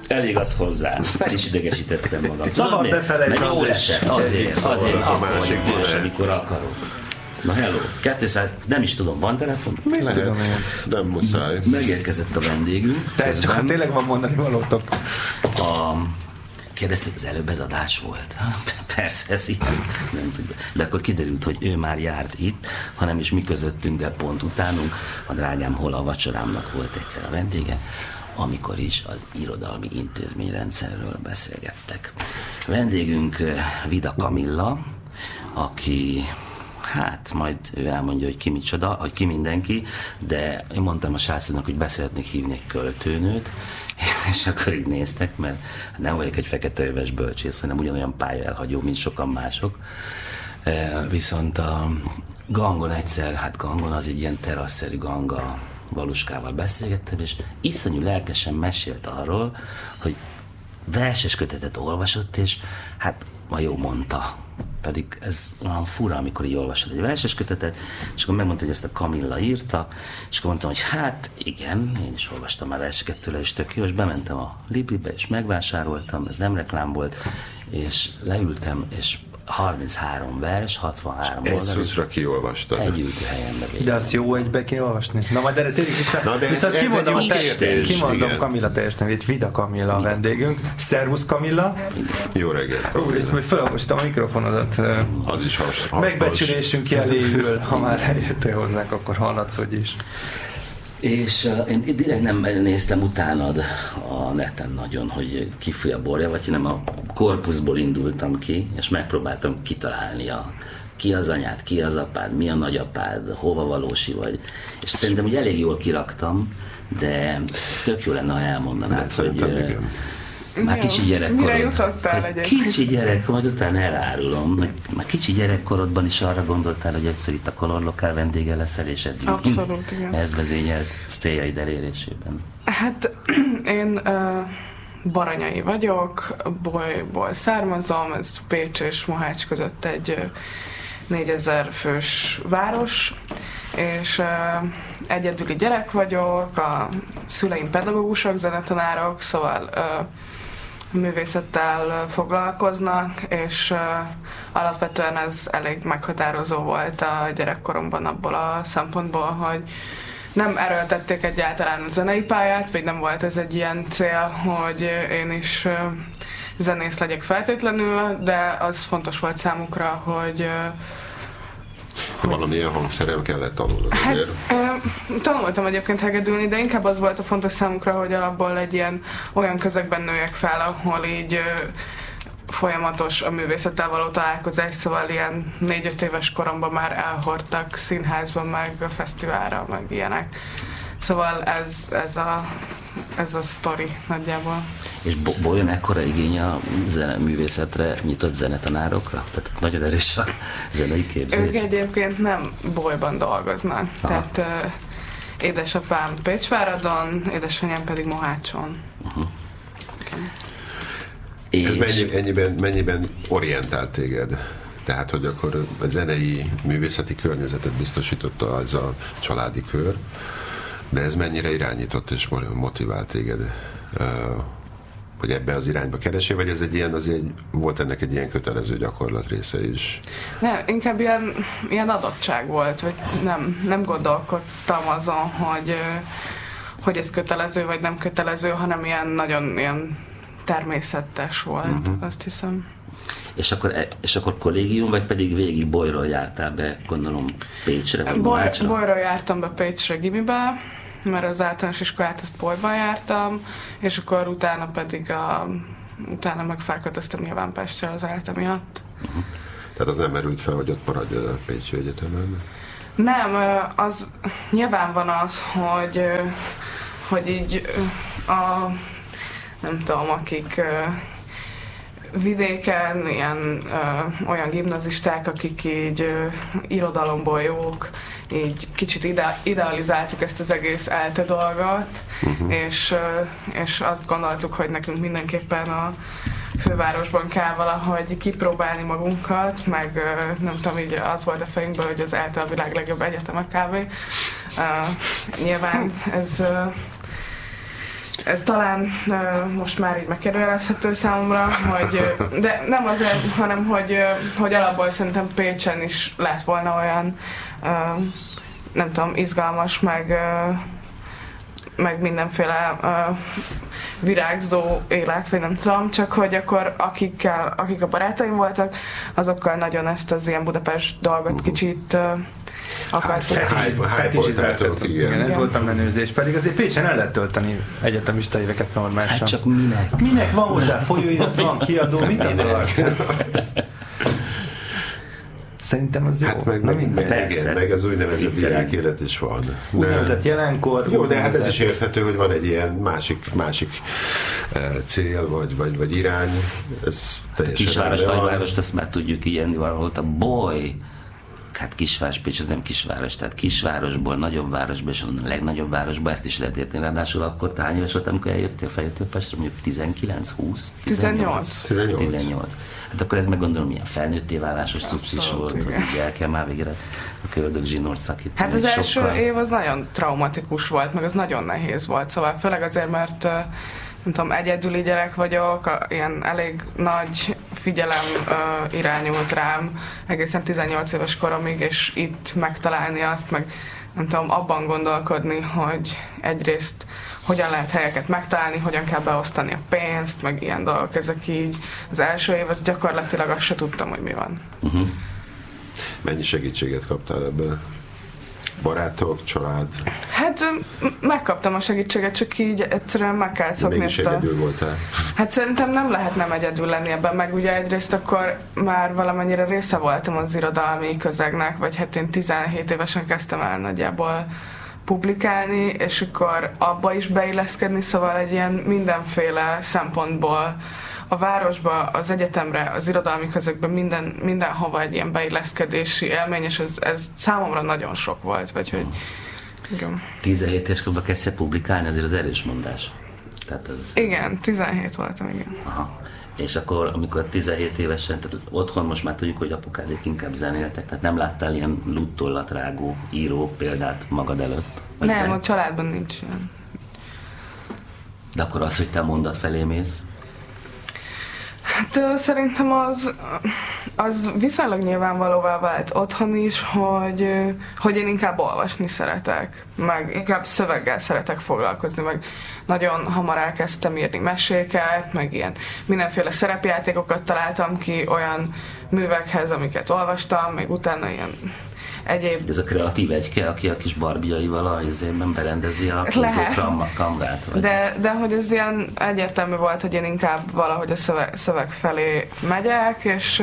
Elég az hozzá. Fel is idegesítettem magam. Szabad befelejtsd, jó András. azért, akkor másik más, van. amikor akarok. Na hello, 200, nem is tudom, van telefon? Lehet, nem muszáj. Megérkezett a vendégünk. Te csak közben. tényleg van mondani valótok. Kérdezték, az előbb ez adás volt. Persze, ez így nem tudja. De akkor kiderült, hogy ő már járt itt, hanem is mi közöttünk, de pont utánunk. A drágám hol a vacsorámnak volt egyszer a vendége, amikor is az irodalmi intézményrendszerről beszélgettek. Vendégünk Vida Kamilla, aki, hát majd ő elmondja, hogy ki micsoda, hogy ki mindenki, de én mondtam a srácoknak, hogy szeretnék hívni egy költőnőt, és akkor így néztek, mert nem vagyok egy feketeöves bölcsész, hanem ugyanolyan pályaelhagyó, mint sokan mások. Viszont a gangon egyszer, hát gangon az egy ilyen terasszerű ganga, Valuskával beszélgettem, és iszonyú lelkesen mesélt arról, hogy verses kötetet olvasott, és hát ma jó mondta. Pedig ez olyan fura, amikor így olvasod egy verses kötetet, és akkor megmondta, hogy ezt a Kamilla írta, és akkor mondtam, hogy hát igen, én is olvastam már verseket tőle, és tök jó, és bementem a Libribe, és megvásároltam, ez nem reklám volt, és leültem, és 33 vers, 63 oldal. Egy szuszra kiolvastad. Egy ültőhelyen De az jó egybe kiolvasni? Na majd erre térjük vissza. Na, de Viszont ez kimondom, egy kérdés, kimondom igen. Kamilla teljes nevét, Vida Kamilla a vendégünk. Szervusz Kamilla. Jó reggelt. Úr, és majd felolvastam a mikrofonodat. Az is hasznos. Megbecsülésünk jelé ül, ha már eljöttél hozzánk, akkor hallatszódj is. És én direkt nem néztem utánad a neten nagyon, hogy ki fúj a borja, vagy nem a korpuszból indultam ki, és megpróbáltam kitalálni ki az anyád, ki az apád, mi a nagyapád, hova valósi vagy. És szerintem, hogy elég jól kiraktam, de tök jó lenne, ha elmondanád, Szerintem hogy igen. már kicsi gyerekkorod. Mire jutottál egyébként? Kicsi gyerek, majd utána elárulom. Hogy már kicsi gyerekkorodban is arra gondoltál, hogy egyszer itt a Kolorlokál vendége leszel, és eddig Abszolút, igen. ez vezényelt céljaid elérésében. Hát én baranyai vagyok, Bolyból származom, ez Pécs és Mohács között egy 4000 fős város, és egyedüli gyerek vagyok, a szüleim pedagógusok, zenetanárok, szóval művészettel foglalkoznak, és alapvetően ez elég meghatározó volt a gyerekkoromban abból a szempontból, hogy nem erőltették egyáltalán a zenei pályát, vagy nem volt ez egy ilyen cél, hogy én is zenész legyek feltétlenül, de az fontos volt számukra, hogy Valamilyen hangszerem kellett tanulnod azért. tanultam egyébként hegedülni, de inkább az volt a fontos számukra, hogy alapból egy ilyen olyan közegben nőjek fel, ahol így folyamatos a művészettel való találkozás, szóval ilyen 4-5 éves koromban már elhordtak színházban, meg a fesztiválra, meg ilyenek. Szóval ez a sztori nagyjából. És Bolyon ekkora igény a művészetre nyitott zenetanárokra? Tehát nagyon erős a zenei képzés. Ők egyébként nem Bolyban dolgoznak. Aha. Tehát édesapám Pécsváradon, édesanyám pedig Mohácson. Ez mennyiben orientált téged? Tehát, hogy akkor a zenei művészeti környezetet biztosította ez a családi kör, de ez mennyire irányított és motivált téged, hogy ebbe az irányba keresél, vagy ez egy ilyen, azért volt ennek egy ilyen kötelező gyakorlat része is? Nem, inkább ilyen adottság volt, vagy nem gondolkodtam azon, hogy ez kötelező, vagy nem kötelező, hanem ilyen nagyon ilyen természetes volt, azt hiszem. És akkor kollégium, vagy pedig végig Bolyról jártál be, gondolom Pécsre, vagy Mohácsra? Bolyról jártam be Pécsre gimibe, mert az általános iskolát azt Bolyban jártam, és akkor utána pedig utána meg felköltöztem nyilván Pestre az egyetem miatt. Tehát az nem merült fel, hogy ott maradj a Pécsi Egyetemen? Nem, az nyilván van az, hogy így nem tudom, akik vidéken ilyen olyan gimnazisták, akik így irodalomból jók, így kicsit idealizáltuk ezt az egész ELTE dolgot, és azt gondoltuk, hogy nekünk mindenképpen a fővárosban kell valahogy kipróbálni magunkat, meg nem tudom, így az volt a fejünkben, hogy az ELTE a világ legjobb egyeteme kb. Nyilván ez ez talán most már így megkérdőjelezhető számomra, de nem azért, hanem hogy alapból szerintem Pécsen is lett volna olyan, nem tudom, izgalmas, meg mindenféle virágzó élet, vagy nem tudom, csak hogy akkor akik a barátaim voltak, azokkal nagyon ezt az ilyen Budapest dolgot kicsit akartuk. Fetisizáltatok. Igen, ez volt a menőzés. Pedig azért Pécsen el lehet tölteni egyetemista éveket normálisan. Hát csak minek? Minek van hozzá? Folyóirat van, kiadó, mit akarsz? Szerintem az jó. Hát meg az úgynevezett világélet is van. Úgynevezett jelenkor. Jó, de hát ez is érthető, hogy van egy ilyen másik cél, vagy irány. Ez teljesen kisváros, nagyvárost, ezt már tudjuk ilyenni valahol. A boly, hát kisváros, Pécs, ez nem kisváros, tehát kisvárosból, nagyobb városból, és onnan a legnagyobb városból, ezt is lehet érteni. Ráadásul akkor te hány éves volt, amikor feljöttél Pestre, mondjuk 19, 20? 18. Hát akkor ez meg gondolom, milyen felnőtté válásos cucc is volt, hogy el kell már végre a köldök zsinort szakítani. Hát az első év az nagyon traumatikus volt, meg az nagyon nehéz volt, szóval főleg azért, mert nem tudom, egyedüli gyerek vagyok, ilyen elég nagy figyelem irányult rám egészen 18 éves koromig, és itt megtalálni azt, meg nem tudom, abban gondolkodni, hogy egyrészt hogyan lehet helyeket megtalálni, hogyan kell beosztani a pénzt, meg ilyen dolgok, ezek így. Az első év, az gyakorlatilag azt se tudtam, hogy mi van. Uh-huh. Mennyi segítséget kaptál ebből? Barátok, család? Hát megkaptam a segítséget, csak így egyszerűen meg kell szokni ezt a... egyedül voltál? Hát szerintem nem lehet nem egyedül lenni ebben, meg ugye egyrészt akkor már valamennyire része voltam az irodalmi közegnek, vagy hát én 17 évesen kezdtem el nagyjából publikálni, és akkor abba is beilleszkedni, szóval egy ilyen mindenféle szempontból a városba, az egyetemre, az irodalmi közökben mindenhova egy ilyen beilleszkedési élmény, és ez számomra nagyon sok volt, vagy hogy igen. 17 éves korban kezdtél publikálni, azért az erős mondás. Tehát ez... Igen, 17 voltam, igen. Aha. És akkor, amikor 17 évesen, tehát otthon most már tudjuk, hogy apukádék inkább zenéltek, tehát nem láttál ilyen luttollatrágó író példát magad előtt? Nem, a családban nincs ilyen. De akkor az, hogy te mondat felé mész? Hát szerintem az viszonylag nyilvánvalóvá vált otthon is, hogy én inkább olvasni szeretek, meg inkább szöveggel szeretek foglalkozni, meg nagyon hamar elkezdtem írni meséket, meg ilyen mindenféle szerepjátékokat találtam ki olyan művekhez, amiket olvastam, meg utána ilyen egyéb... Ez a kreatív egyke, aki a kis barbijaival a izében berendezi a kamrát? Vagy? De hogy ez ilyen egyértelmű volt, hogy én inkább valahogy a szöveg felé megyek,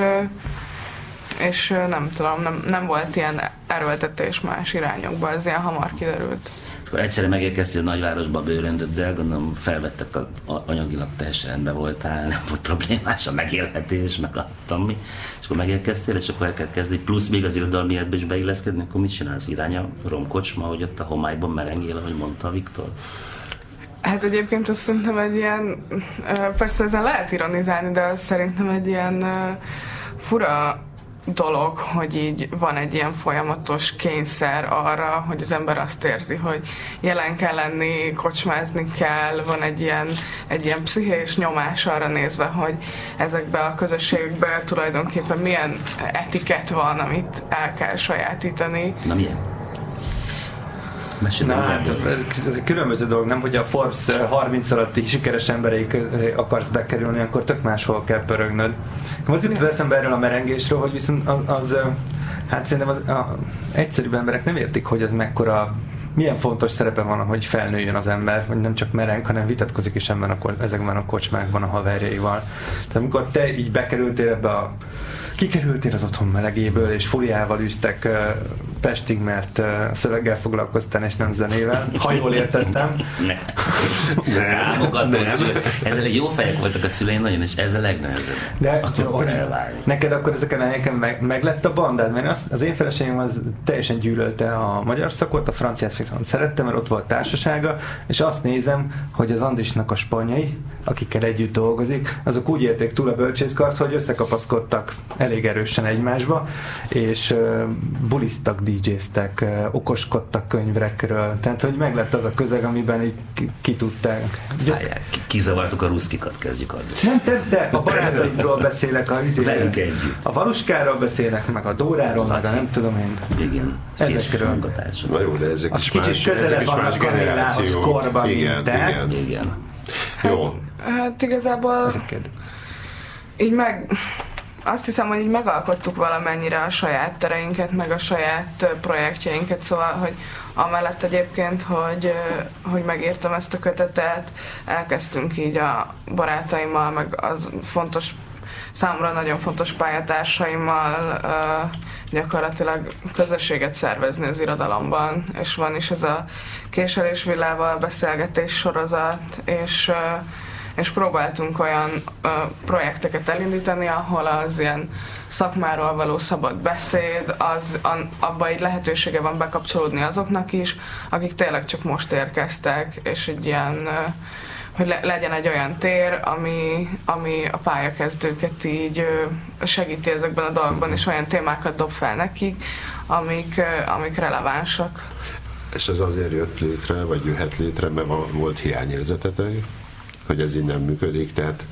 és nem tudom, nem volt ilyen erőltetés más irányokba, ez ilyen hamar kiderült. Akkor egyszerűen megérkeztél a nagyvárosba a bőröndöddel, gondolom felvettek, anyagilag teljesen rendben voltál, nem volt problémás a megélhetés, meg a mi. És akkor megérkeztél, és akkor el kell kezdeni, plusz még az irodalmi életbe is beilleszkedni, akkor mit csinálsz? Irány a romkocsma, hogy ott a homályban merengél, ahogy mondta Viktor? Hát egyébként azt szerintem egy ilyen, persze ezen lehet ironizálni, de az szerintem egy ilyen fura dolog, hogy így van egy ilyen folyamatos kényszer arra, hogy az ember azt érzi, hogy jelen kell lenni, kocsmázni kell, van egy ilyen pszichés nyomás arra nézve, hogy ezekben a közösségekben tulajdonképpen milyen etikett van, amit el kell sajátítani. Na milyen? Na hát, ez különböző dolog, nem, hogy a Forbes 30 alatti sikeres embereik akarsz bekerülni, akkor tök máshol kell pörögnöd. Az jutott eszembe erről a merengésről, hogy viszont hát szerintem az egyszerűbb emberek nem értik, hogy ez mekkora, milyen fontos szerepe van, hogy felnőjön az ember, hogy nem csak mereng, hanem vitatkozik is ezekben a kocsmákban a haverjaival. Tehát amikor te így bekerültél ebbe kikerültél az otthon melegéből, és fóliával üztek Pestig, mert szöveggel foglalkoztál, és nem zenével. Ha jól értettem. Nem. Ezzel jó fejek voltak a szüleim nagyon, és ez a legnehezebb. De neked akkor ezeken a helyeken meg lett a bandád, mert az én feleségem az teljesen gyűlölte a magyar szakot, a franciát viszont szerette, mert ott volt társasága, és azt nézem, hogy az Andrisnak a spanyai, akikkel együtt dolgozik, azok úgy érték túl a bölcsészkart, hogy összekapaszkodtak elég erősen egymásba, és bulisztak DJ-ztek, okoskodtak könyvekről, tehát hogy meg lett az a közeg, amiben így ki tudták. Kizavartuk a ruszkikat, kezdjük azzal. Nem, de a barátaidról beszélek, a Valuskáról beszélek, meg a Dóráról, meg a nem tudom én. Igen. Ezekről. Na jó, de ezek is más generációk. Korban, igen. Jó. Hát igazából így azt hiszem, hogy így megalkottuk valamennyire a saját tereinket, meg a saját projektjeinket, szóval, hogy amellett egyébként, hogy megírtam ezt a kötetet, elkezdtünk így a barátaimmal, meg az számomra nagyon fontos pályatársaimmal gyakorlatilag közösséget szervezni az irodalomban, és van is ez a Késelés Villával beszélgetés sorozat, és próbáltunk olyan projekteket elindítani, ahol az ilyen szakmáról való szabad beszéd, abban egy lehetősége van bekapcsolódni azoknak is, akik tényleg csak most érkeztek, és egy ilyen, hogy legyen egy olyan tér, ami a pályakezdőket így segíti ezekben a dolgokban, és olyan témákat dob fel nekik, amik relevánsak. És ez azért jött létre, vagy jöhet létre, mert volt hiányérzetetek, hogy ez így nem működik, tehát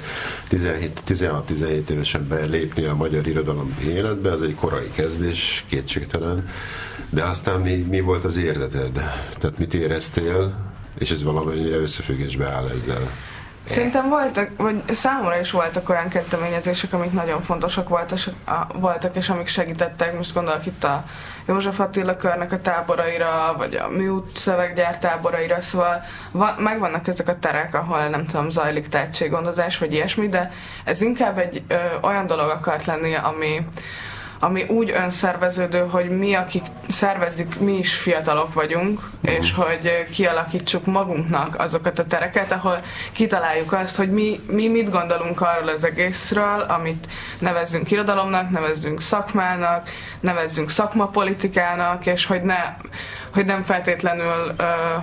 16-17 évesen belépni a magyar irodalom életbe, az egy korai kezdés, kétségtelen, de aztán mi volt az érzeted? Tehát mit éreztél, és ez valamennyire összefüggésbe áll ezzel? Szerintem számomra is voltak olyan kezdeményezések, amik nagyon fontosak voltak, és amik segítettek. Most gondolok itt a József Attila körnek a táboraira, vagy a Műút szöveggyár táboraira, szóval megvannak ezek a terek, ahol nem tudom, zajlik tehetséggondozás, vagy ilyesmi, de ez inkább egy olyan dolog akart lenni, ami úgy önszerveződő, hogy mi, akik szervezzük, mi is fiatalok vagyunk, és hogy kialakítsuk magunknak azokat a tereket, ahol kitaláljuk azt, hogy mi mit gondolunk arról az egészről, amit nevezzünk irodalomnak, nevezzünk szakmának, nevezzünk szakmapolitikának, és hogy nem feltétlenül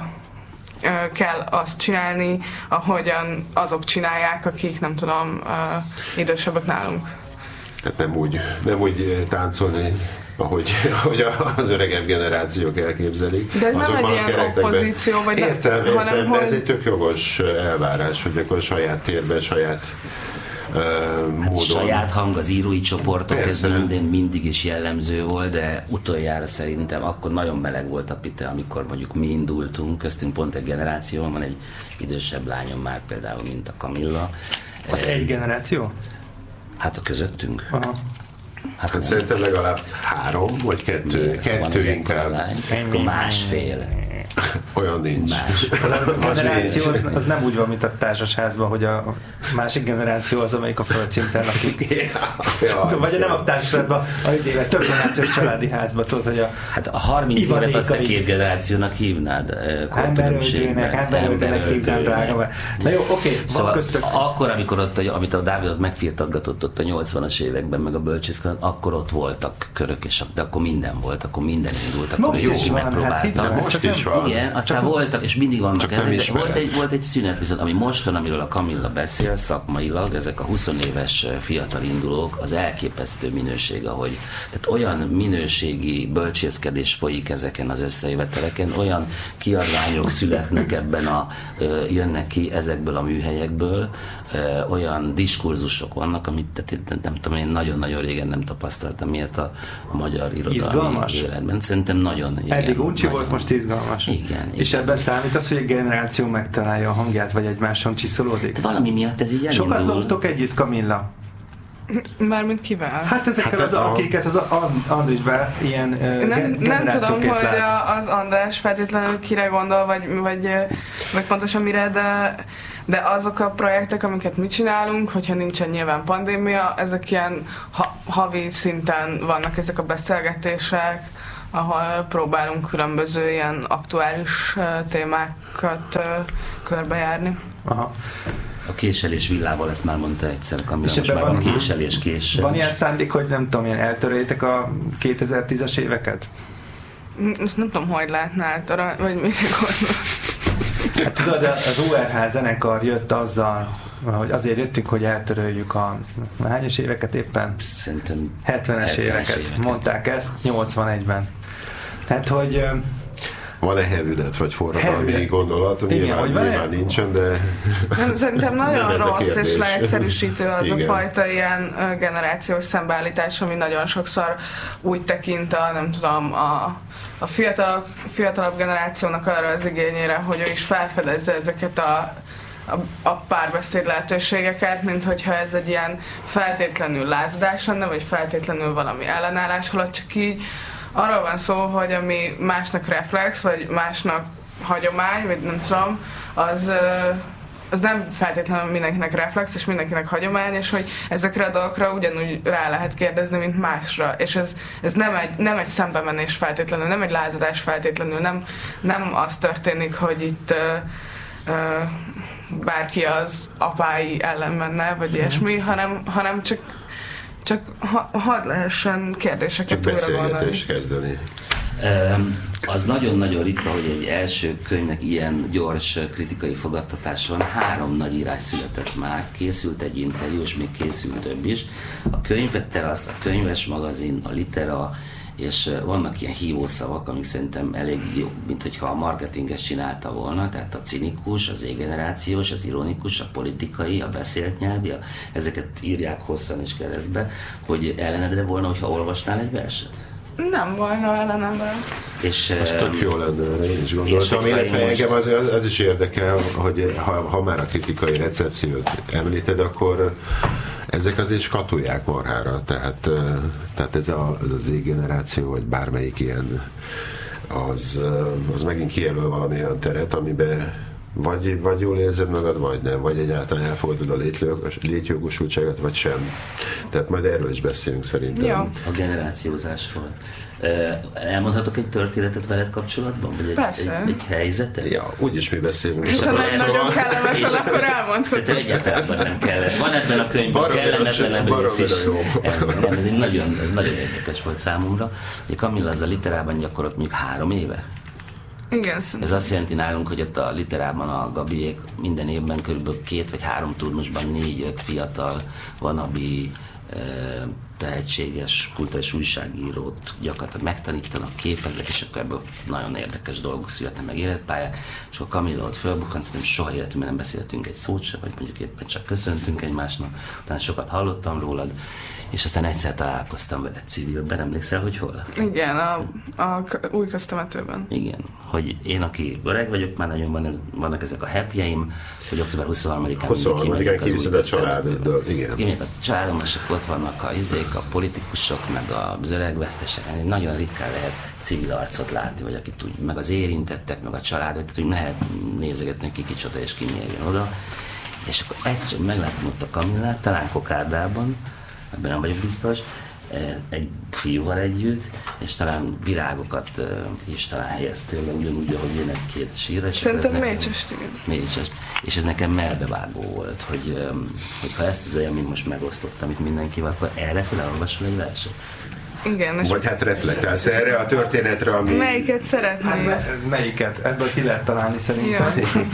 kell azt csinálni, ahogyan azok csinálják, akik nem tudom, idősebbek nálunk. Tehát nem úgy táncolni, ahogy az öregebb generációk elképzelik. De ez nem egy ilyen opozíció, vagy hanem de ez egy tök jogos elvárás, hogy akkor saját térben, saját módon. Saját hang, az írói csoportok, ez mindig is jellemző volt, de utoljára szerintem akkor nagyon meleg volt a pite, amikor mondjuk mi indultunk, köztünk pont egy generáció, van egy idősebb lányom már például, mint a Kamilla. Az egy generáció? Hát a közöttünk. Aha. Hát szerintem legalább 3 vagy 2 inkább. Másfél. Olyan nincs. A generáció az nem úgy van, mint a társasházban, hogy a másik generáció az, amelyik a földszinten lakik. Vagy nem a társasházban, több generációs családi házban, tudod, hogy hát a 30 évet azt a 2 generációnak hívnád. Emberöltőnek hívnám, drága. Na jó, oké, szóval köztök. Akkor, amikor ott, amit a Dávidot megfirtatgatott ott a 80-as években, meg a bölcsészkön, akkor ott voltak körök, de akkor minden volt, akkor minden indult, akkor ők is megpróbáltak. Most is van. Igen, aztán voltak, és mindig vannak ezek. Volt egy szünet, viszont ami most van, amiről a Kamilla beszél szakmailag, ezek a 20 éves fiatal indulók, az elképesztő minőség, tehát olyan minőségi bölcsészkedés folyik ezeken az összejöveteleken, olyan kiadványok születnek jönnek ki ezekből a műhelyekből, olyan diskurzusok vannak, amit nem tudom, én nagyon-nagyon régen nem tapasztaltam ilyet a magyar irodalmi életben. Szerintem nagyon. Eddig uncsi volt, most izgalmas. Igen. És ebben számít az, hogy egy generáció megtalálja a hangját, vagy egymáson csiszolódik? De valami miatt ez így elindul. Sokat loptok együtt, Kamilla? Mármint kivel? Hát ezekkel akiket az Andrásban ilyen nem tudom, hogy az András feltétlenül kire gondol, vagy pontosan mire, de azok a projektek, amiket mi csinálunk, hogyha nincsen nyilván pandémia, ezek ilyen havi szinten vannak ezek a beszélgetések, ahol próbálunk különböző ilyen aktuális témákat körbejárni. Aha. A Késelés Villával, ezt már mondta egyszer, Kamilla, most már van késelés. Van ilyen szándék, hogy nem tudom, ilyen eltöröljétek a 2010-es éveket? Ezt nem tudom, hogy látnád, vagy mire gondolsz? Hát tudod, az ORH zenekar jött azzal, hogy azért jöttünk, hogy eltöröljük a hányos éveket éppen? Szerintem 70-es éveket. Mondták ezt 81-ben. Tehát, hogy van-e hevület vagy forradalmi gondolat? Nyilván nincsen, de... Nem, szerintem nagyon rossz kérdés. és leegyszerűsítő az Igen. a fajta ilyen generációs szembeállítás, ami nagyon sokszor úgy tekint a fiatalabb generációnak arra az igényére, hogy ő is felfedezze ezeket a párbeszéd lehetőségeket, mint hogyha ez egy ilyen feltétlenül lázadás lenne, vagy feltétlenül valami ellenállás, holott csak így arról van szó, hogy ami másnak reflex, vagy másnak hagyomány, vagy nem tudom, az nem feltétlenül mindenkinek reflex, és mindenkinek hagyomány, és hogy ezekre a dolgokra ugyanúgy rá lehet kérdezni, mint másra. És ez nem egy szembemenés feltétlenül, nem egy lázadás feltétlenül, nem az történik, hogy itt bárki az apái ellen menne, vagy ilyesmi, hanem csak hadd lehessen kérdéseket csak beszélgetést kezdeni. Az nagyon-nagyon ritka, hogy egy első könyvnek ilyen gyors kritikai fogadtatás van. 3 nagy írás született már, készült egy interjú, és még készült több is. A Könyvterasz, a Könyves magazin, a Litera, és vannak ilyen hívószavak, amik szerintem elég jó, mint hogyha a marketinget csinálta volna, tehát a cinikus, az Z-generációs, az ironikus, a politikai, a beszélt nyelvi, ezeket írják hosszan és keresztbe, hogy ellenedre volna, hogyha olvasnál egy verset? Nem volna ellenemre. És az tök jó lenne, én is gondoltam, illetve engem az is érdekel, hogy ha már a kritikai recepciót említed, akkor ezek azért skatulják marhára, tehát ez az Z-generáció, vagy bármelyik ilyen, az megint kijelöl valami olyan teret, amiben vagy jól érzed magad, vagy nem, vagy egyáltalán elfogadod a létjogosultságot, vagy sem. Tehát majd erről is beszélünk szerintem. Ja. A generációzásról. Elmondhatok egy történetet veled kapcsolatban? Vagy egy helyzetet? Ja, úgyis mi beszélünk. És ha nagyon kellemes, akkor elmondhatok. Szerintem egyáltalán nem kellett. Van ebben a könyvben kellemetlenebb rész is. Ez nagyon érdekes volt számomra. Ugye Kamilla az a Literában gyakorolt mondjuk 3 éve. Igen. Ez azt jelenti nálunk, hogy ott a Literában a Gabiék minden évben kb. 2 vagy 3 turnusban 4-5 fiatal vanabi tehetséges kulturális újságírót gyakorlatilag megtanítanak, képeznek, és akkor ebből nagyon érdekes dolgok születnek, meg életpályák, és akkor Kamilla ott fölbukkant, szerintem soha életünkben nem beszéltünk egy szót se, vagy mondjuk éppen csak köszöntünk egymásnak, utána sokat hallottam rólad, és aztán egyszer találkoztam veled civilben, emlékszel, hogy hol? Igen, a új köztemetőben. Igen, hogy én, aki öreg vagyok, már nagyon vannak ezek a happyeim, hogy október 23-án kiviszed a családoddal, igen. Kimegyek a családom, és akkor ott vannak a politikusok, meg az öregvesztesek, nagyon ritkán lehet civil arcot látni, vagy akit úgy, meg az érintettek, meg a családot, tehát úgy lehet nézegetni, ki kicsoda és ki mérjen oda. És akkor egyszer megláttam ott a Kamillát, talán kokárdában, ebben nem vagyok biztos, egy fiúval együtt, és talán virágokat is talán helyeztél le, ugyanúgy, ahogy én egy-2 sírra. Szerintem Mécsest, igen. Mécsest. És ez nekem melbevágó volt, hogy ha ezt az élményt most megosztottam itt mindenkivel, akkor erre felolvasol egy verset. Igen. Vagy hát reflektálsz erre a történetre, ami... Melyiket szeretnél? Melyiket? Ebből ki lehet találni szerintem.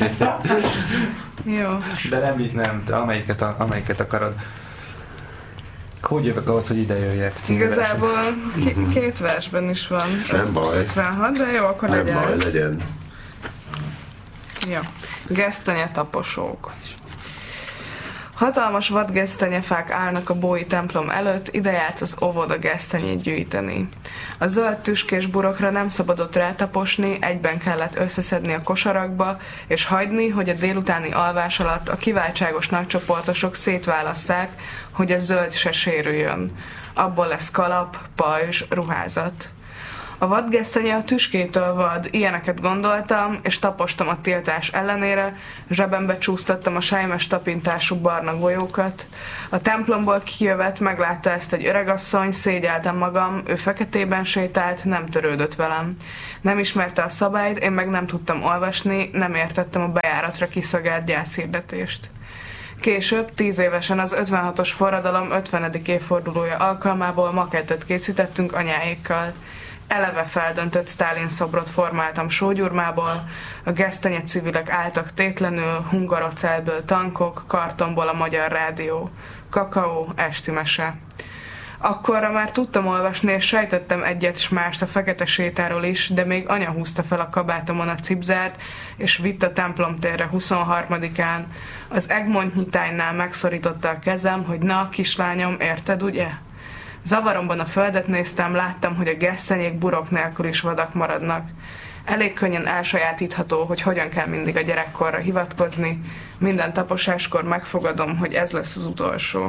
Jó. De nem, te amelyiket akarod. Hogy jövök ahhoz, hogy ide jöjjek? Igazából 2 versben is van. Nem baj. 56, de jó, akkor legyen. Nem baj, legyen. Jó. Gesztenye taposók. Hatalmas vadgesztenyefák állnak a bói templom előtt, ide járt az óvoda gesztenyét gyűjteni. A zöld tüskés burokra nem szabadott rátaposni, egyben kellett összeszedni a kosarakba, és hagyni, hogy a délutáni alvás alatt a kiváltságos nagycsoportosok szétválasszák, hogy a zöld se sérüljön. Abból lesz kalap, pajzs, ruházat. A vadgesztenye a tüskétől vad, ilyeneket gondoltam, és tapostam a tiltás ellenére, zsebembe csúsztattam a sejmes tapintású barna golyókat. A templomból kijövet, meglátta ezt egy öregasszony, szégyeltem magam, ő feketében sétált, nem törődött velem. Nem ismerte a szabályt, én meg nem tudtam olvasni, nem értettem a bejáratra kiszögelt gyászhirdetést. Később, 10 évesen az 56-os forradalom 50. évfordulója alkalmából makettet készítettünk anyáékkal. Eleve feldöntött Sztálin szobrot formáltam sógyurmából, a gesztenye civilek álltak tétlenül, hungarocelből tankok, kartonból a Magyar Rádió, kakaó, esti mese. Akkorra már tudtam olvasni, és sejtettem egyet s mást a fekete sétáról is, de még anya húzta fel a kabátomon a cipzárt, és vitt a templomtérre 23-án. Az Egmont nyitánynál megszorította a kezem, hogy na, kislányom, érted, ugye? Zavaromban a földet néztem, láttam, hogy a gesszenyék burok nélkül is vadak maradnak. Elég könnyen elsajátítható, hogy hogyan kell mindig a gyerekkorra hivatkozni. Minden taposáskor megfogadom, hogy ez lesz az utolsó.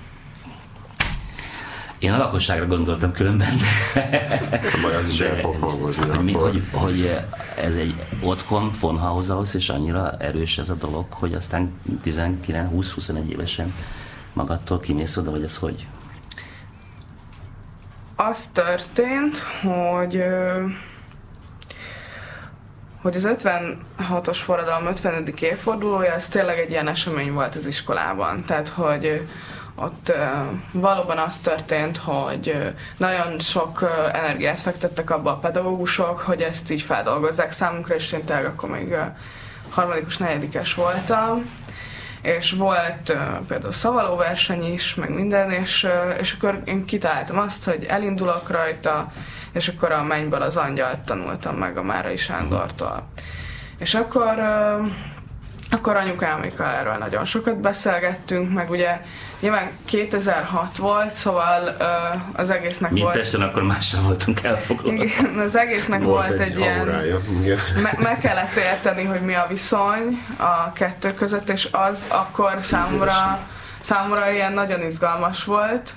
Én a lakosságra gondoltam különben. Majd az is el fog hangozni. Hogy ez egy otthon von Haushaus, és annyira erős ez a dolog, hogy aztán 19-20-21 évesen magadtól kimész oda, vagy ez hogy? Az történt, hogy az 56-os forradalom 50. évfordulója, ez tényleg egy ilyen esemény volt az iskolában. Tehát, hogy ott valóban az történt, hogy nagyon sok energiát fektettek abba a pedagógusok, hogy ezt így feldolgozzák számunkra, és én tényleg akkor még harmadikos, negyedikes voltam. És volt például szavalóverseny is, meg minden, és akkor én kitaláltam azt, hogy elindulok rajta, és akkor a Mennyből az angyalt tanultam meg a Márai Sándortól. És akkor anyukámékkal erről nagyon sokat beszélgettünk, meg ugye nyilván 2006 volt, szóval az egésznek mi volt... Pesten akkor mással voltunk elfoglalva. Igen, az egésznek volt egy ilyen... Meg kellett érteni, hogy mi a viszony a kettő között, és az akkor számomra ilyen nagyon izgalmas volt,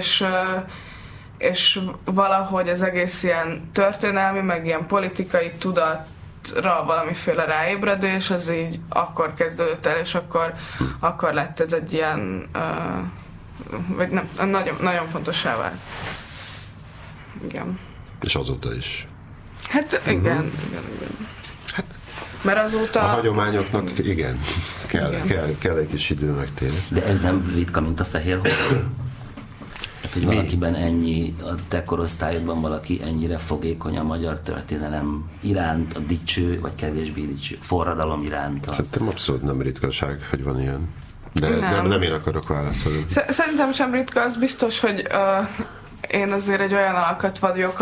és valahogy az egész ilyen történelmi, meg ilyen politikai tudatra valamiféle ráébredés, az így akkor kezdődött el, és akkor lett ez egy ilyen, vagy nem, nagyon, nagyon fontossá vált. Igen. És azóta is. Hát igen. Hát, mert azóta... A hagyományoknak igen, kell egy kis idő meg tényleg. De ez nem ritka, mint a fehér hol? Hát, hogy valakiben ennyi, a te korosztályodban valaki ennyire fogékony a magyar történelem iránt, a dicső, vagy kevésbé dicső, forradalom iránt. Szerintem abszolút nem ritkaság, hogy van ilyen. De nem én akarok válaszolni. Szerintem sem ritka, az biztos, hogy én azért egy olyan alkat vagyok,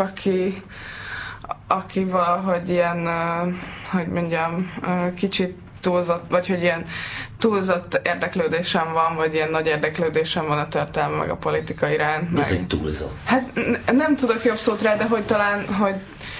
aki valahogy ilyen, hogy mondjam, kicsit túlzott, vagy hogy ilyen túlzott érdeklődésem van, vagy ilyen nagy érdeklődésem van a történelme meg a politika iránt. Ez egy túlzott. Hát nem tudok jobb szót rá, de hogy talán, hogy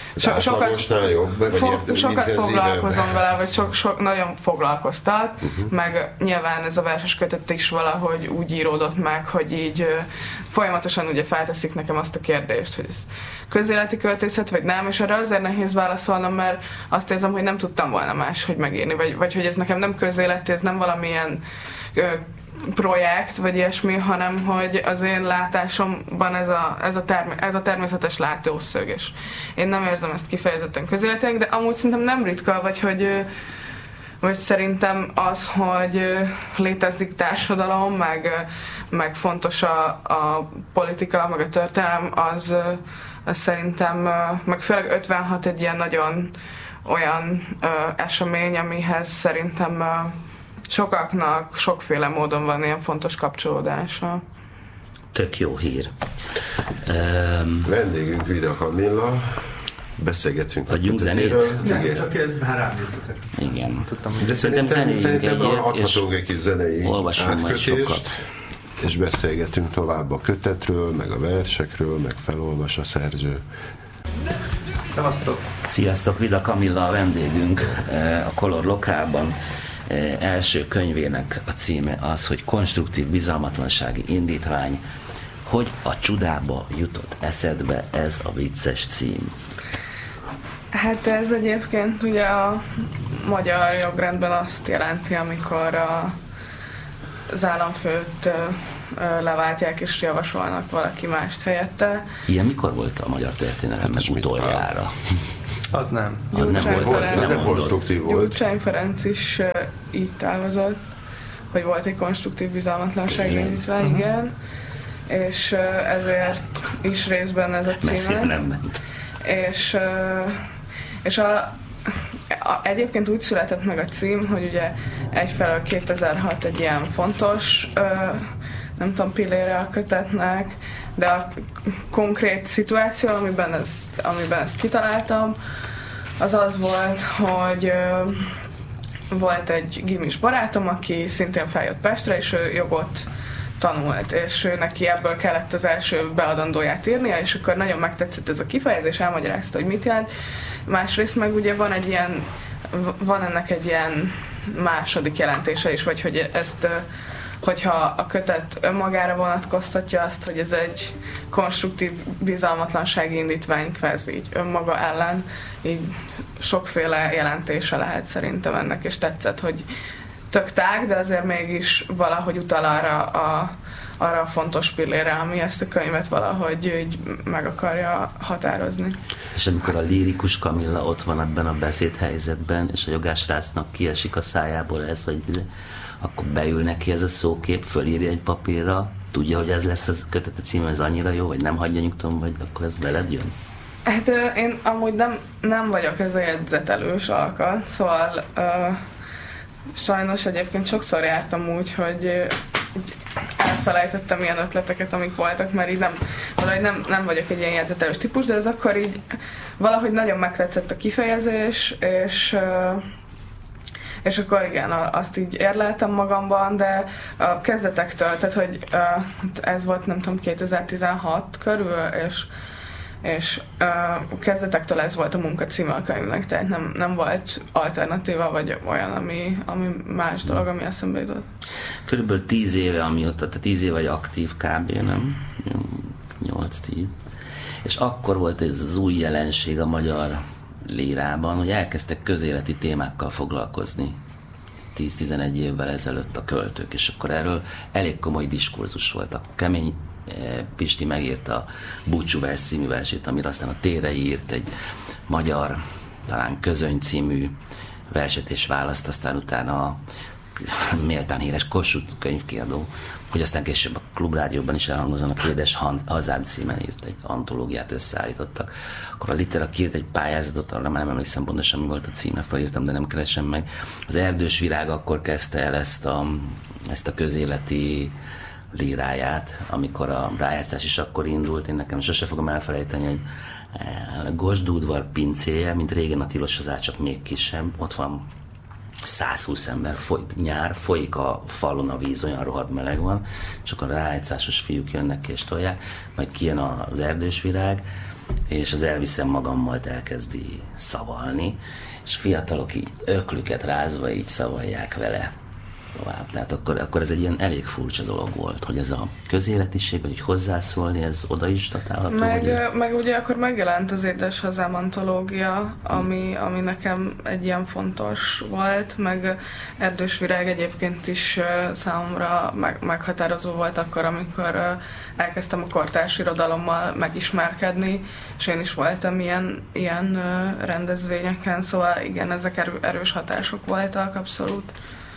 sokat foglalkozom vele, vagy nagyon foglalkoztat, meg nyilván ez a verses kötet is valahogy úgy íródott meg, hogy így folyamatosan ugye felteszik nekem azt a kérdést, hogy ez közéleti költészet, vagy nem, és erre azért nehéz válaszolnom, mert azt érzem, hogy nem tudtam volna máshogy megírni, vagy hogy ez nekem nem közéleti, ez nem valamilyen projekt, vagy ilyesmi, hanem hogy az én látásomban ez a természetes látószög, és én nem érzem ezt kifejezetten közéletileg, de amúgy szerintem nem ritka, vagy szerintem az, hogy létezik társadalom, meg fontos a politika, meg a történelem, az szerintem, meg főleg 56 egy ilyen nagyon olyan esemény, amihez szerintem sokaknak sokféle módon van ilyen fontos kapcsolódása. Tök jó hír. Vendégünk Vida Kamilla, beszélgetünk adjunk zenét? Igen, csak ez már ránéztetek. Igen. De szerintem adhatunk egy kis zenei átkötést, és beszélgetünk tovább a kötetről, meg a versekről, meg felolvas a szerző. Szevasztok! Sziasztok, Vida Kamilla a vendégünk a Color Lokálban. Első könyvének a címe az, hogy konstruktív bizalmatlansági indítvány. Hogy a csudába jutott eszedbe ez a vicces cím? Hát ez egyébként ugye a magyar jogrendben azt jelenti, amikor az államfőt leváltják és javasolnak valaki mást helyette. Ilyen mikor volt a magyar történelemben utoljára? Az nem. Az nem volt, az nem konstruktív volt. Gyurcsány Ferenc is így távozott, hogy volt egy konstruktív bizalmatlansági indítvány, igen. És ezért is részben ez a címe. Messzire nem ment. És egyébként úgy született meg a cím, hogy ugye egyfelől 2006 egy ilyen fontos nem tudom, pillére a kötetnek, de a konkrét szituáció, amiben ezt kitaláltam, az volt, hogy volt egy gimis barátom, aki szintén feljött Pestre, és ő jogot tanult, és neki ebből kellett az első beadandóját írnia, és akkor nagyon megtetszett ez a kifejezés, elmagyarázta, hogy mit jelent. Másrészt meg ugye van ennek egy ilyen második jelentése is, vagy hogy ezt, hogyha a kötet önmagára vonatkoztatja azt, hogy ez egy konstruktív bizalmatlansági indítvány kvázi így önmaga ellen, így sokféle jelentése lehet szerintem ennek, és tetszett, hogy tök tág, de azért mégis valahogy utal arra a fontos pillére, ami ezt a könyvet valahogy így meg akarja határozni. És amikor a lírikus Kamilla ott van ebben a beszédhelyzetben, és a jogásrácnak kiesik a szájából ez, vagy akkor beül neki ez a szókép, fölírja egy papírra, tudja, hogy ez lesz az kötete címe, ez annyira jó, vagy nem hagyja nyugton, vagy akkor ez veled jön? Hát én amúgy nem vagyok ez a jegyzetelős alkat, szóval sajnos egyébként sokszor jártam úgy, hogy elfelejtettem ilyen ötleteket, amik voltak, mert így nem vagyok egy ilyen jegyzetelős típus, de ez akkor így valahogy nagyon megtetszett a kifejezés, és akkor igen, azt így érleltem magamban, de a kezdetektől, tehát hogy ez volt nem tudom 2016 körül, és kezdetektől ez volt a munka címe a könyvnek, tehát nem volt alternatíva, vagy olyan, ami más dolog, ami eszembe jutott. Körülbelül 10 éve, amióta, tehát 10 éve vagy aktív kb. Nem? 8-10. És akkor volt ez az új jelenség a magyar lírában, hogy elkezdtek közéleti témákkal foglalkozni 10-11 évvel ezelőtt a költők, és akkor erről elég komoly diskurzus volt. A Kemény Pisti megírta a Búcsú vers című versét, amire aztán a Tére írt egy magyar, talán Közöny című verset és választ, aztán utána a méltán híres Kossuth könyvkiadó, hogy aztán később a Klubrádióban is elhangozzanak, Édes Hazám címen írt egy antológiát, összeállítottak. Akkor a Litera írt egy pályázatot, arra már nem emlékszem pontosan, mi volt a címe, felírtam, de nem keresem meg. Az Erdős Virág akkor kezdte el ezt a közéleti líráját, amikor a rájátszás is akkor indult. Én nekem sose fogom elfelejteni, hogy a Gosdúdvar pincéje, mint régen a Tilos az csak még kisebb, ott van 120 ember, folyik a falon a víz, olyan rohadt meleg van, és akkor a rájátszásos fiúk jönnek ki és tolják, majd kijön az Erdős Virág, és az Elviszem magammal elkezdi szavalni, és fiatalok így öklüket rázva így szavalják vele tovább. Tehát akkor ez egy ilyen elég furcsa dolog volt, hogy ez a közéletiség, vagy hozzászólni, ez oda is datálható. Meg ugye akkor megjelent az Édes Hazám antológia, ami nekem egy ilyen fontos volt, meg Erdős Virág egyébként is számomra meghatározó volt akkor, amikor elkezdtem a kortárs irodalommal megismerkedni, és én is voltam ilyen rendezvényeken, szóval igen, ezek erős hatások voltak, abszolút.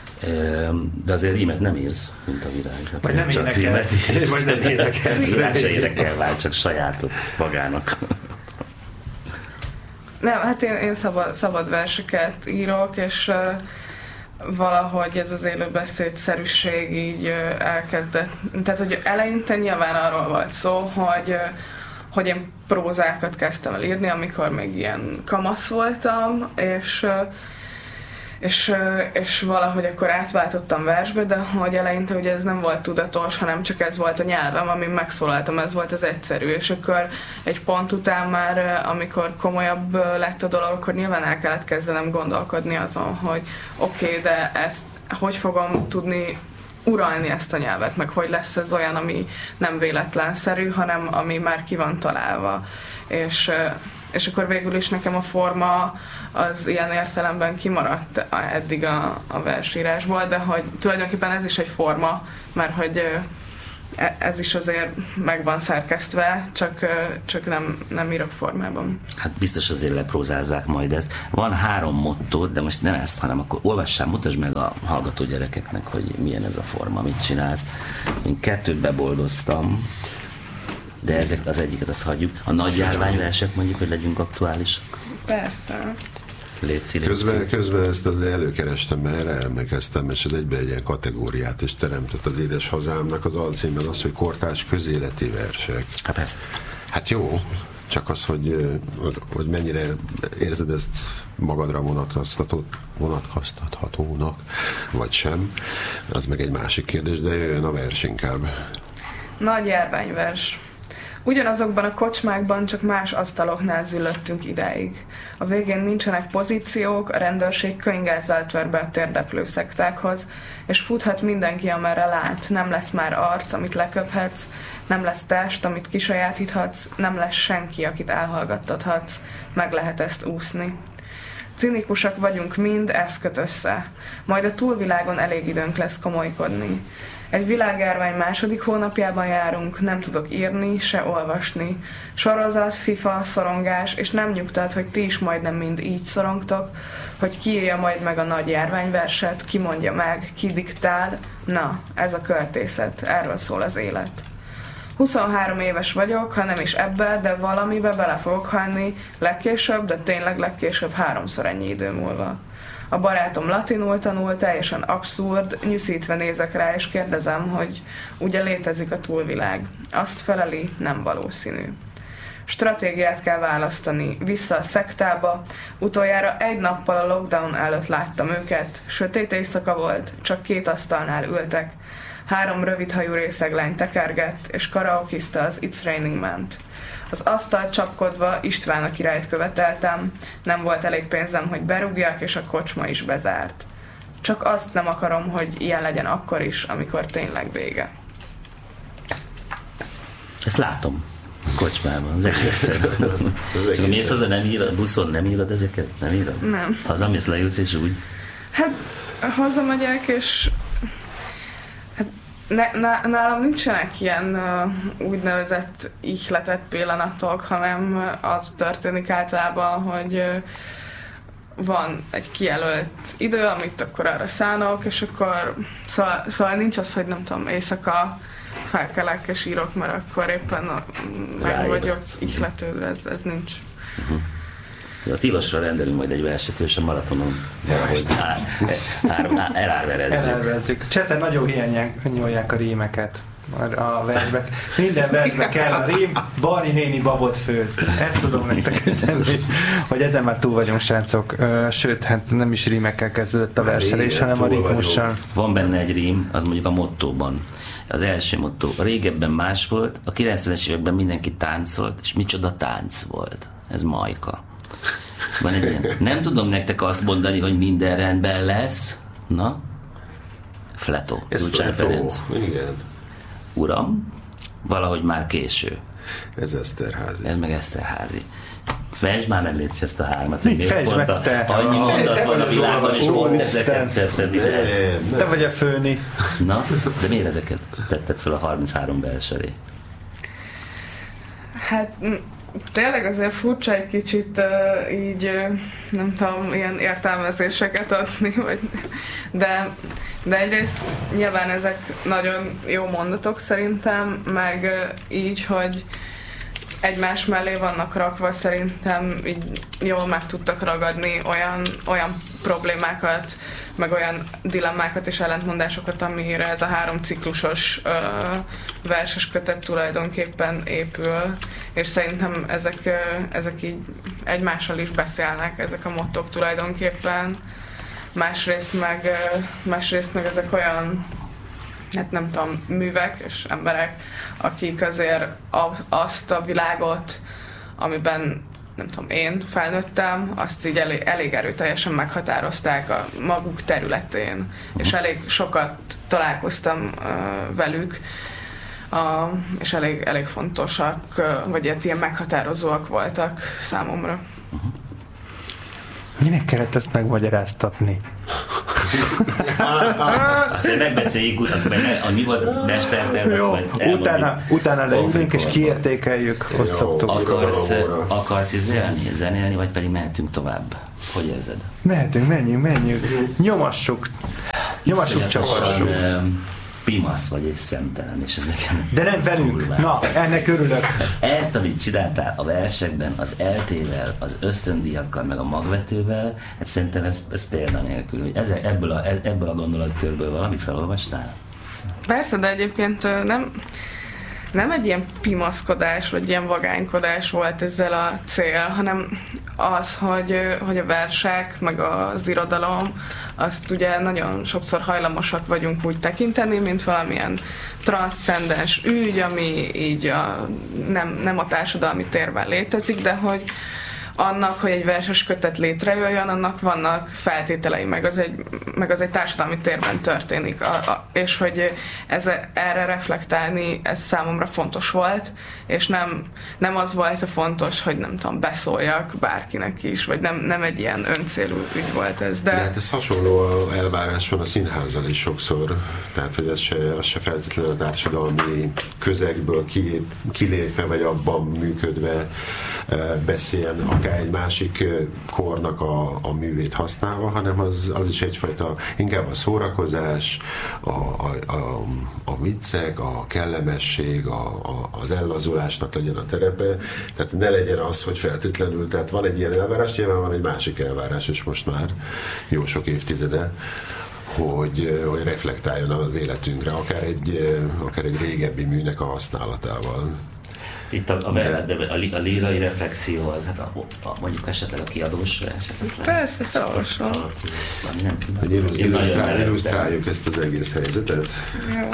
De azért rímet nem írsz, mint a Virág. Vagy nem énekelsz. Vagy nem énekelsz. Virág se énekel, vár csak sajátot magának. Nem, hát én szabad verseket írok, és valahogy ez az élőbeszédszerűség így elkezdett. Tehát, hogy eleinte nyilván arról volt szó, hogy én prózákat kezdtem el írni, amikor még ilyen kamasz voltam, és valahogy akkor átváltottam versbe, de hogy eleinte ugye ez nem volt tudatos, hanem csak ez volt a nyelvem, amin megszólaltam, ez volt az egyszerű, és akkor egy pont után már, amikor komolyabb lett a dolog, akkor nyilván el kellett kezdenem gondolkodni azon, hogy oké, de ezt hogy fogom tudni uralni ezt a nyelvet, meg hogy lesz ez olyan, ami nem véletlenszerű, hanem ami már ki van találva. És akkor végül is nekem a forma az ilyen értelemben kimaradt eddig a versírásból, de hogy tulajdonképpen ez is egy forma, mert hogy ez is azért meg van szerkesztve, csak nem írok formában. Hát biztos azért leprózázzák majd ezt. Van 3 motto, de most nem ezt, hanem akkor olvassál, mutasd meg a hallgató gyerekeknek, hogy milyen ez a forma, mit csinálsz. Én 2 beboldoztam, de ezek az egyiket azt hagyjuk. A nagy járványversek mondjuk, hogy legyünk aktuálisak. Persze. Léci. Közben ezt az előkerestem, mert erre emlékeztem, és ez egyben egy ilyen kategóriát is teremtett az Édes Hazámnak az alcímben az, hogy kortárs közéleti versek. Hát persze. Hát jó, csak az, hogy mennyire érzed ezt magadra vonatkoztathatónak, vagy sem, az meg egy másik kérdés, de jöjjön a vers inkább. Nagy járványvers. Ugyanazokban a kocsmákban, csak más asztaloknál züllöttünk idáig. A végén nincsenek pozíciók, a rendőrség könygázzal tör be a térdeplő szektákhoz, és futhat mindenki, amerre lát. Nem lesz már arc, amit leköphetsz, nem lesz test, amit kisajátíthatsz, nem lesz senki, akit elhallgattathatsz. Meg lehet ezt úszni. Cinikusak vagyunk mind, ez köt össze. Majd a túlvilágon elég időnk lesz komolykodni. Egy világjárvány második hónapjában járunk, nem tudok írni, se olvasni. Sorozat, FIFA, szorongás, és nem nyugtat, hogy ti is majdnem mind így szorongtok, hogy ki írja majd meg a nagy járványverset, ki mondja meg, ki diktál. Na, ez a költészet, erről szól az élet. 23 éves vagyok, ha nem is ebbe, de valamibe bele fogok halni, legkésőbb, de tényleg legkésőbb 3-szor ennyi idő múlva. A barátom latinul tanul, teljesen abszurd, nyűszítve nézek rá, és kérdezem, hogy ugye létezik a túlvilág. Azt feleli, nem valószínű. Stratégiát kell választani, vissza a szektába. Utoljára egy nappal a lockdown előtt láttam őket. Sötét éjszaka volt, csak 2 asztalnál ültek. 3 rövidhajú részeglány tekergett, és karaokizta az It's Raining Man-t. Az asztalt csapkodva István a királyt követeltem, nem volt elég pénzem, hogy berúgjak, és a kocsma is bezárt. Csak azt nem akarom, hogy ilyen legyen akkor is, amikor tényleg vége. Ezt látom a kocsmában, az egészet. Csak mész haza, nem írod, buszon nem írod ezeket? Nem írod? Nem. Hazamész, leülsz és úgy? Hát hazamegyek, és nálam nincsenek ilyen úgynevezett ihletett pillanatok, hanem az történik általában, hogy van egy kijelölt idő, amit akkor arra szánok, és akkor szóval nincs az, hogy nem tudom, éjszaka felkelek és írok, mert akkor éppen meg vagyok ihletődve, ez nincs. Uh-huh. A Tilosra rendelünk majd egy verset, és a maratonon valahogy elárverezzük. Cseten nagyon hiányolják a rímeket a versbe. Minden versbe kell a rím, Barni néni babot főz. Ezt tudom nektek üzenni, hogy ezen már túl vagyunk, srácok. Sőt, hát nem is rímekkel kezdődött a verselés, hanem a ritmussal. Van benne egy rím, az mondjuk a mottóban. Az első mottó. Régebben más volt, a 90-es években mindenki táncolt, és micsoda tánc volt. Ez Majka. Van egy ilyen. Nem tudom nektek azt mondani, hogy minden rendben lesz. Na? Fletó. Gyurcsány Ferenc. Igen. Uram, valahogy már késő. Ez Eszterházy. Ez meg Eszterházy. Fejtsd már meg, légy ezt a 3-at. Fejtsd meg te. Annyi mondat van a világon, hogy ezeket szedted ide. Te vagy a főni. Na, de miért ezeket tetted fel a 33 vers elé? Hát tényleg azért furcsa egy kicsit így, nem tudom, ilyen értelmezéseket adni, vagy, de egyrészt nyilván ezek nagyon jó mondatok szerintem, meg így, hogy egymás mellé vannak rakva, szerintem így jól meg tudtak ragadni olyan problémákat, meg olyan dilemmákat és ellentmondásokat, amire ez a 3 ciklusos verses kötet tulajdonképpen épül, és szerintem ezek így egymással is beszélnek, ezek a mottók tulajdonképpen. Másrészt meg ezek olyan, hát nem tudom, művek és emberek, akik azért azt a világot, amiben nem tudom, én felnőttem, azt így elég erőteljesen meghatározták a maguk területén, és elég sokat találkoztam velük, és elég fontosak, vagy ilyen meghatározóak voltak számomra. Minek kellett ezt megmagyaráztatni? Azt megbeszéljük, mi volt a mesterterv, utána leülünk és kiértékeljük, hogy szoktuk. Akarsz zenélni, vagy pedig mehetünk tovább? Hogy érzed? Mehetünk, menjünk. Nyomassuk, csavassuk. pimasz vagy és szemtelen, és ez nekem... De nem velünk! Na, ennek örülök! Ezt, amit csináltál a versekben, az eltével, az ösztöndíjakkal, meg a magvetővel, hát szerintem ez példanélkül, hogy ebből a gondolatkörből valamit felolvastál? Persze, de egyébként nem egy ilyen pimaszkodás, vagy ilyen vagánykodás volt ezzel a cél, hanem az, hogy a versek, meg az irodalom, azt ugye nagyon sokszor hajlamosak vagyunk úgy tekinteni, mint valamilyen transzcendens ügy, ami így nem a társadalmi térben létezik, de hogy annak, hogy egy verses kötet létrejöjjön, annak vannak feltételei, meg az egy társadalmi térben történik. És hogy erre reflektálni, ez számomra fontos volt, és nem az volt a fontos, hogy nem tudom, beszóljak bárkinek is, vagy nem egy ilyen öncélú ügy volt ez. De hát ez hasonló elvárás van a színházzal is sokszor, tehát hogy az se feltétlenül a társadalmi közegből kilépve, vagy abban működve beszéljen akár egy másik kornak a művét használva, hanem az is egyfajta inkább a szórakozás, a viccek, a kellemesség, az ellazulásnak legyen a terepe, tehát ne legyen az, hogy feltétlenül, tehát van egy ilyen elvárás, nyilván van egy másik elvárás, és most már jó sok évtizede, hogy reflektáljon az életünkre, akár egy régebbi műnek a használatával. Itt a lírai reflexió az, hát mondjuk esetleg a kiadós eset. Persze, felolvasom. Illusztráljuk ezt az egész helyzetet. Jó.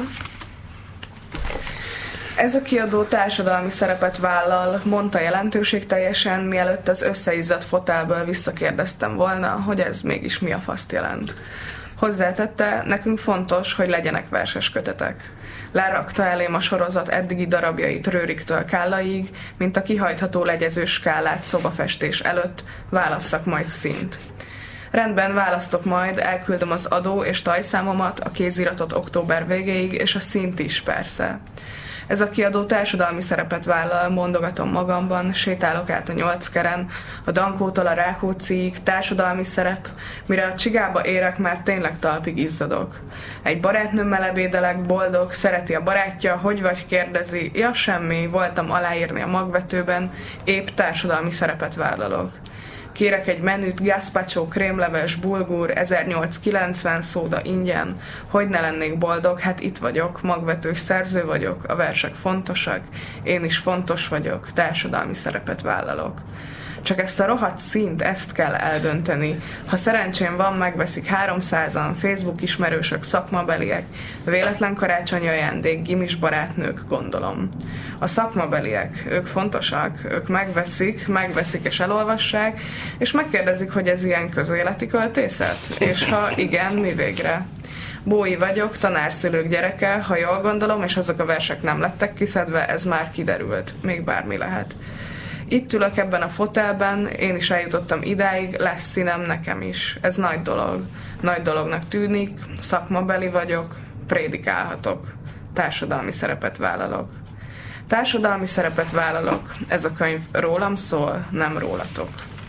Ez a kiadó társadalmi szerepet vállal, mondta jelentőségteljesen, mielőtt az összeizzadt fotelből visszakérdeztem volna, hogy ez mégis mi a faszt jelent. Hozzátette, nekünk fontos, hogy legyenek verses kötetek. Lerakta elém a sorozat eddigi darabjait Rőriktől Kállaig, mint a kihajtható legyező skálát szobafestés előtt, válasszak majd színt. Rendben, választok majd, elküldöm az adó és tajszámomat, a kéziratot október végéig, és a színt is persze. Ez a kiadó társadalmi szerepet vállal, mondogatom magamban, sétálok át a 8 keren, a Dankótól a Rákócziig, társadalmi szerep, mire a csigába érek, már tényleg talpig izzadok. Egy barátnőmmel ebédelek, boldog, szereti a barátja, hogy vagy kérdezi, ja semmi, voltam aláírni a magvetőben, épp társadalmi szerepet vállalok. Kérek egy menüt, gazpacho, krémleves, bulgur, 1890 szóda ingyen. Hogy ne lennék boldog? Hát itt vagyok, magvetős szerző vagyok, a versek fontosak, én is fontos vagyok, társadalmi szerepet vállalok. Csak ezt a rohadt színt, ezt kell eldönteni. Ha szerencsém van, megveszik 300-an, Facebook ismerősök, szakmabeliek, véletlen karácsonyi ajándék, gimis barátnők, gondolom. A szakmabeliek, ők fontosak, ők megveszik és elolvassák, és megkérdezik, hogy ez ilyen közéleti költészet? És ha igen, mi végre? Bói vagyok, tanárszülők gyereke, ha jól gondolom, és azok a versek nem lettek kiszedve, ez már kiderült, még bármi lehet. Itt ülök ebben a fotelben, én is eljutottam idáig, lesz színem nekem is. Ez nagy dolog. Nagy dolognak tűnik, szakmabeli vagyok, prédikálhatok. Társadalmi szerepet vállalok. Társadalmi szerepet vállalok. Ez a könyv rólam szól, nem rólatok.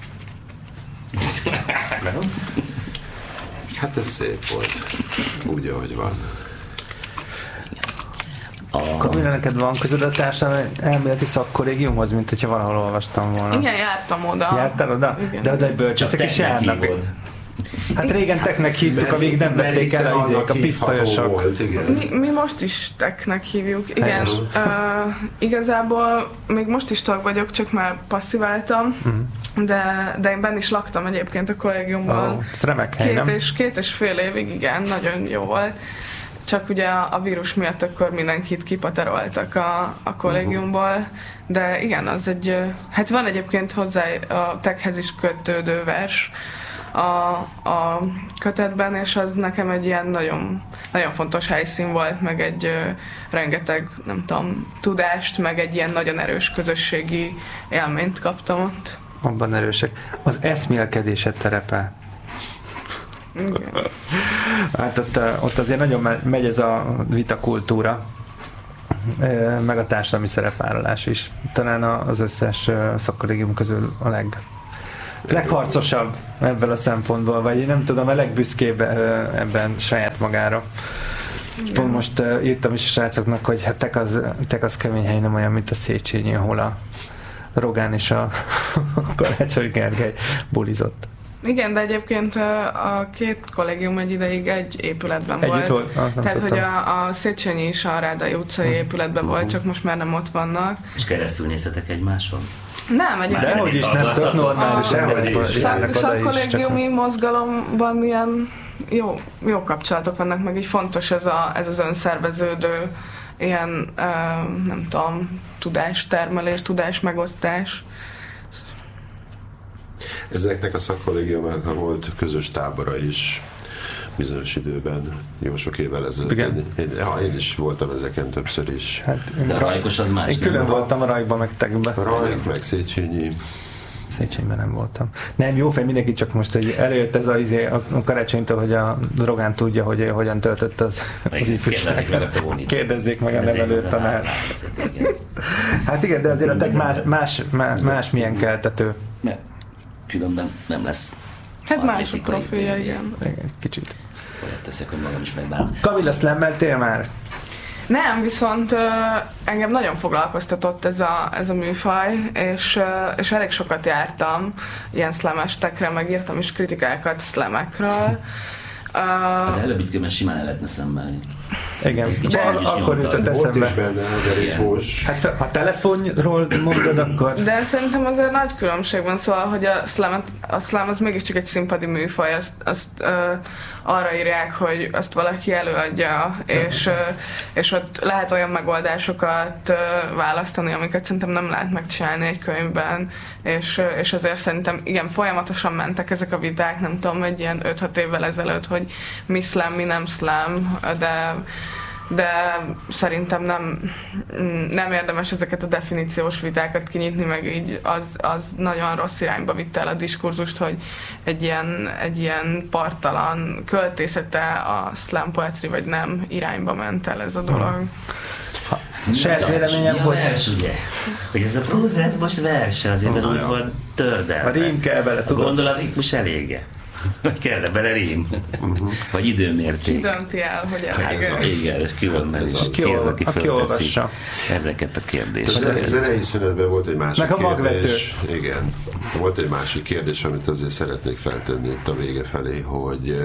Hát ez szép volt. Úgy, ahogy van. Kamilla, neked van közöd a társadalmi elméleti szakkollégiumhoz, mint hogyha valahol olvastam volna? Igen, jártam oda. Jártál oda? Igen. De oda egy bölcsészek is járnak. Hát régen teknek hívtuk, amíg nem vették el a pisztolyosok. Mi most is teknek hívjuk. Igen, igazából még most is tag vagyok, csak már passziváltam, de én benn is laktam egyébként a kollégiumban. Remek hely, nem? 2,5 évig, igen, nagyon jó volt. Csak ugye a vírus miatt akkor mindenkit kipateroltak a kollégiumból, de igen, az egy, hát van egyébként hozzá a techhez is kötődő vers a kötetben, és az nekem egy ilyen nagyon, nagyon fontos helyszín volt, meg egy rengeteg, nem tudom, tudást, meg egy ilyen nagyon erős közösségi élményt kaptam ott. Abban erősek. Az eszmélkedésed terepe. Igen. Hát ott azért nagyon megy ez a vitakultúra, meg a társadalmi szerepvállalás is. Talán az összes szakkollégium közül a legharcosabb ebből a szempontból, vagy én nem tudom, a legbüszkébb ebben saját magára. Pont most írtam is a srácoknak, hogy hát Tekasz kemény hely nem olyan, mint a Széchenyi, ahol a Rogán és a Karácsony Gergely bulizott. Igen, de egyébként a két kollégium egy ideig egy épületben volt. Tehát, hogy a Széchenyi is a Rádai utcai épületben volt, csak most már nem ott vannak. És keresztül nézzetek egymáson? Nem, egyébként. Dehogy is, nem tök normális. Szakkollégiumi mozgalomban ilyen jó kapcsolatok vannak, meg így fontos ez az önszerveződő ilyen, nem tudom, tudástermelés, tudásmegosztás. Ezeknek a szakkollégiumoknak volt közös tábora is bizonyos időben, jó sok évvel ezelőtt. Én is voltam ezeken többször is. Hát, de a Rajkos az más. Én külön voltam a Rajkban, meg Tekben. Rajk, meg Széchenyi. Széchenyben nem voltam. Nem, jó fej, mindenki, csak most, hogy előjött ez a Karácsonytól, hogy a Rogán tudja, hogy hogyan töltött az ifjúságot. Kérdezzék meg a nevelő tanár. Hát igen, de azért a más milyen keltető. Mert különben nem lesz. Hát más a profilja, igen. Kicsit. Olyat teszek, hogy magam is megbánom. Kamilla, szlemmeltél már? Nem, viszont engem nagyon foglalkoztatott ez a műfaj, és elég sokat jártam ilyen szlemestekre, meg írtam is kritikákat szlemekről. Az előbbit mert simán el lehetne szemmelni. Igen, akkor jutott eszembe. Volt is benne az elég. Hát ha telefonról mondod, akkor... De szerintem azért nagy különbség van, szóval, hogy a slam az mégiscsak egy színpadi műfaj, azt arra írják, hogy azt valaki előadja, és ott lehet olyan megoldásokat választani, amiket szerintem nem lehet megcsinálni egy könyvben, és azért szerintem igen, folyamatosan mentek ezek a viták, nem tudom, egy ilyen 5-6 évvel ezelőtt, hogy mi slam, mi nem slam, de szerintem nem érdemes ezeket a definíciós vitákat kinyitni, meg így az nagyon rossz irányba vitte el a diskurzust, hogy egy ilyen parttalan költészete a slam poetry, vagy nem irányba ment el ez a dolog. Saját véleményem, hogy... vers, ugye? Hogy ez a próza, ez most verse, azért mert úgy van tördelve. A rím kell bele, tudod? A gondolatritmus elége. Vagy kell bele rím? Vagy időmérték? Ki dönti el, hogy elég. Igen, és ki van ez az, aki fölteszi ezeket a kérdéseket. A zenei szünetben volt egy másik meg a kérdés. Igen. Volt egy másik kérdés, amit azért szeretnék feltenni itt a vége felé, hogy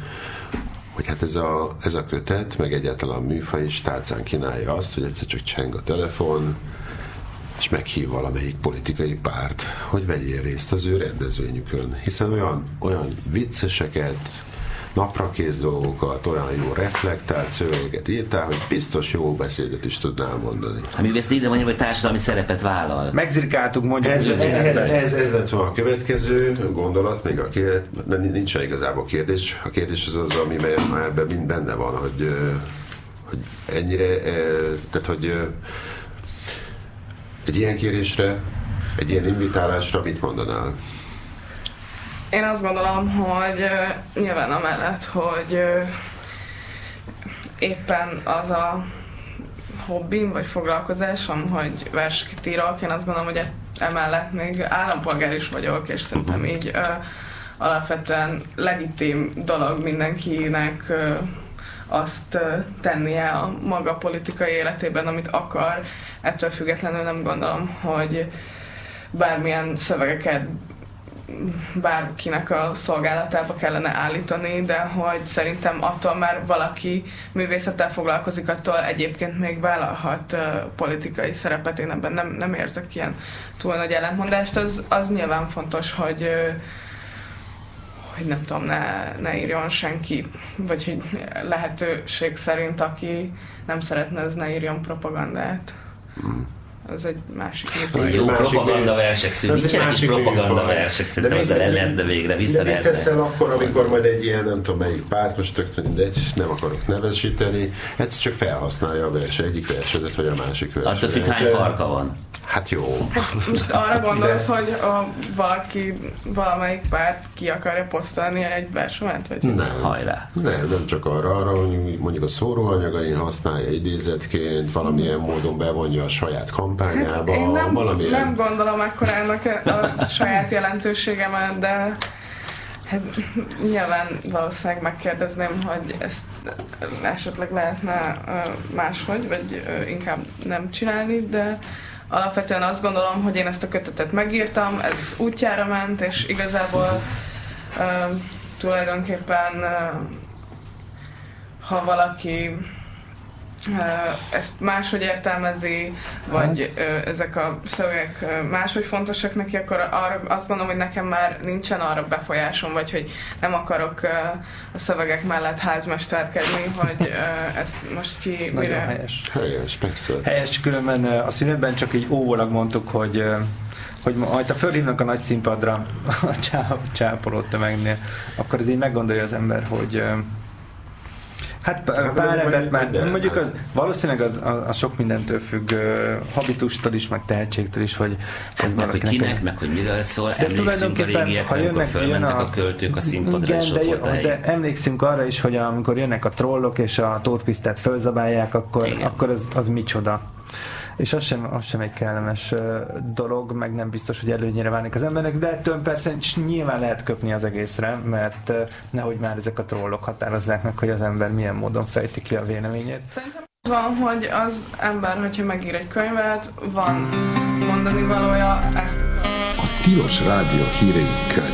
hát ez a kötet, meg egyáltalán a műfaj is tálcán kínálja azt, hogy egyszer csak cseng a telefon, és meghív valamelyik politikai párt, hogy vegyél részt az ő rendezvényükön. Hiszen olyan vicceseket, naprakész dolgokat, olyan jó reflektált szövegeket írtál, hogy biztos jó beszédet is tudnál mondani. Hát mi ezt ide mondjuk, hogy társadalmi szerepet vállal. Megzirkáltuk mondjuk. Ez lett volna a következő gondolat, még nincs igazából kérdés. A kérdés az, ami már ebben benne van, hogy ennyire, tehát hogy egy ilyen kérésre, egy ilyen invitálásra mit mondanál? Én azt gondolom, hogy nyilván amellett, hogy éppen az a hobbim vagy foglalkozásom, hogy verseket írok, én azt gondolom, hogy emellett még állampolgár is vagyok, és szerintem így alapvetően legitim dolog mindenkinek azt tennie a maga politikai életében, amit akar. Ettől függetlenül nem gondolom, hogy bármilyen szövegeket bárkinek a szolgálatába kellene állítani, de hogy szerintem attól már valaki művészettel foglalkozik, attól egyébként még vállalhat politikai szerepet. Én ebben nem érzek ilyen túl nagy ellentmondást. Az nyilván fontos, hogy nem tudom, ne írjon senki, vagy hogy lehetőség szerint, aki nem szeretne, az ne írjon propagandát. Az egy másik műfaj. Jó propagandaversek szűnik. Nincsenek is propagandaversek, szerintem ezzel ellen, de végre vissza lehetne. De mit teszel akkor, amikor majd egy ilyen, nem tudom melyik párt, most tök mindegy, nem akarok nevesíteni, ez csak felhasználja a verse, egyik versedet, vagy a másik versedet. Attól függ, hány farka van. Hát jó. Most arra gondolsz, hogy valamelyik párt ki akarja posztolni egy versemet? Vagy? Nem. Hajrá. Nem csak arra, hogy mondjuk a szóróanyagain használja idézetként, valamilyen módon bevonja a saját kampányába. Hát én nem gondolom ekkorának a saját jelentőségemet, de hát nyilván valószínűleg megkérdezném, hogy ezt esetleg lehetne máshogy, vagy inkább nem csinálni, de alapvetően azt gondolom, hogy én ezt a kötetet megírtam, ez útjára ment, és igazából tulajdonképpen ha valaki ezt máshogy értelmezi, vagy ezek a szövegek máshogy fontosak neki, akkor arra azt gondolom, hogy nekem már nincsen arra befolyásom, vagy hogy nem akarok a szövegek mellett házmesterkedni, hogy ezt most ki nagyon mire... Helyes, persze. Helyes, különben a szünetben csak így óvolag mondtuk, hogy majd ha fölhívnak a nagy színpadra a csápoló tömegnél, akkor azért meggondolja az ember, hogy hát pár embert már, mondjuk az, valószínűleg az sok mindentől függ, habitustól is, meg tehetségtől is, hogy meg kinek, meg hogy miről szól, de emlékszünk a régiekre, amikor fölmentek a költők a színpadra, igen, és ott volt a hely. De emlékszünk arra is, hogy amikor jönnek a trollok, és a Tóth Pisztát fölzabálják, akkor az micsoda. És az sem egy kellemes dolog, meg nem biztos, hogy előnyére válnak az embernek, de ettől persze nyilván lehet köpni az egészre, mert nehogy már ezek a trollok határozzák meg, hogy az ember milyen módon fejti ki a véleményét. Szerintem van, hogy az ember, hogyha megír egy könyvet, van mondani valója, ezt a Tilos Rádió hírei